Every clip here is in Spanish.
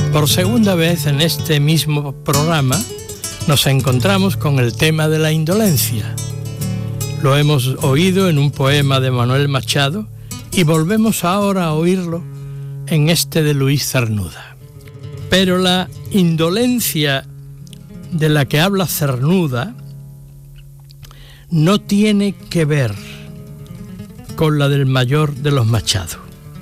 Por segunda vez en este mismo programa nos encontramos con el tema de la indolencia. Lo hemos oído en un poema de Manuel Machado y volvemos ahora a oírlo en este de Luis Cernuda. Pero la indolencia de la que habla Cernuda no tiene que ver con la del mayor de los Machado.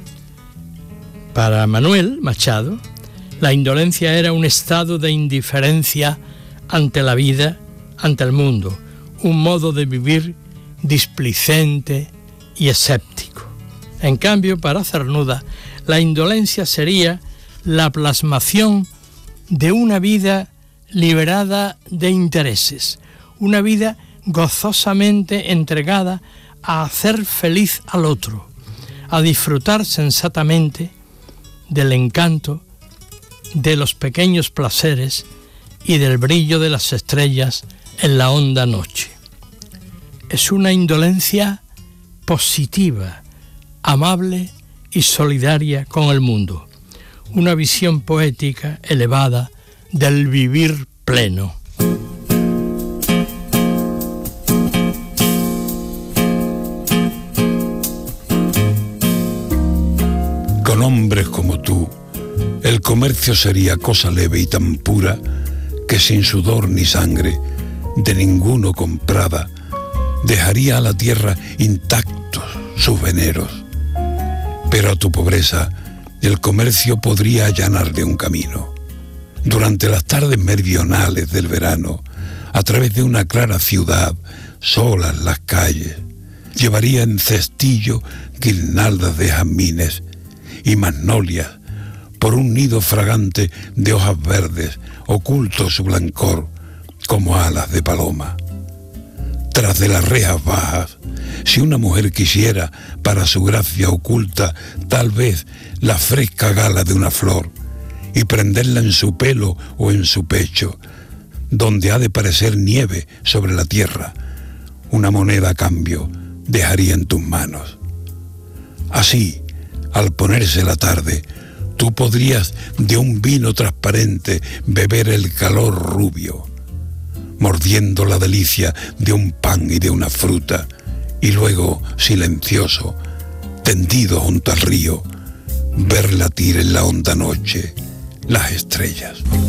Para Manuel Machado, la indolencia era un estado de indiferencia ante la vida, ante el mundo, un modo de vivir displicente y escéptico. En cambio, para Cernuda, la indolencia sería la plasmación de una vida liberada de intereses, una vida gozosamente entregada a hacer feliz al otro, a disfrutar sensatamente del encanto, de los pequeños placeres y del brillo de las estrellas en la honda noche. Es una indolencia positiva, amable y solidaria con el mundo, una visión poética elevada del vivir pleno. Con hombres como tú, el comercio sería cosa leve y tan pura que sin sudor ni sangre, de ninguno comprada, dejaría a la tierra intactos sus veneros. Pero a tu pobreza el comercio podría allanarle un camino. Durante las tardes meridionales del verano, a través de una clara ciudad, solas las calles, llevaría en cestillo guirnaldas de jazmines y magnolias, por un nido fragante de hojas verdes, oculto su blancor como alas de paloma. Tras de las rejas bajas, si una mujer quisiera para su gracia oculta tal vez la fresca gala de una flor y prenderla en su pelo o en su pecho, donde ha de parecer nieve sobre la tierra, una moneda a cambio dejaría en tus manos. Así, al ponerse la tarde, tú podrías de un vino transparente beber el calor rubio, mordiendo la delicia de un pan y de una fruta, y luego, silencioso, tendido junto al río, ver latir en la honda noche las estrellas.